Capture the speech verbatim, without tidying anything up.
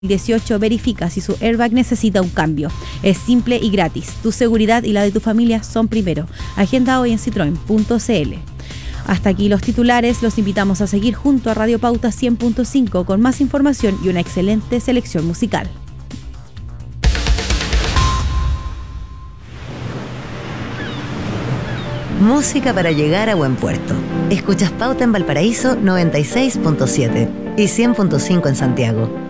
dieciocho verifica si su airbag necesita un cambio. Es simple y gratis. Tu seguridad y la de tu familia son primero. Agenda hoy en citroen punto c l. Hasta aquí los titulares. Los invitamos a seguir junto a Radio Pauta cien punto cinco con más información y una excelente selección musical. Música para llegar a buen puerto. Escuchas Pauta en Valparaíso noventa y seis punto siete y cien punto cinco en Santiago.